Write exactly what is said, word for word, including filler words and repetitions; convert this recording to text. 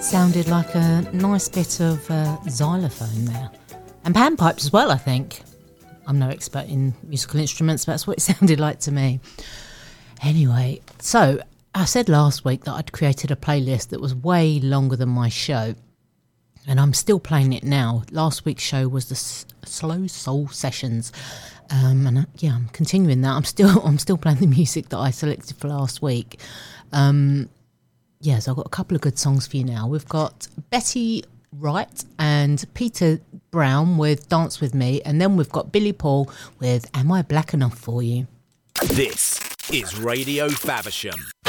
Sounded like a nice bit of uh, xylophone there. And panpipes as well, I think. I'm no expert in musical instruments, but that's what it sounded like to me. Anyway, so I said last week that I'd created a playlist that was way longer than my show. And I'm still playing it now. Last week's show was the S- Slow Soul Sessions. Um, and I, yeah, I'm continuing that. I'm still I'm still playing the music that I selected for last week. Um... Yes, yeah, so I've got a couple of good songs for you now. We've got Betty Wright and Peter Brown with Dance With Me, and then we've got Billy Paul with Am I Black Enough For You? This is Radio Faversham.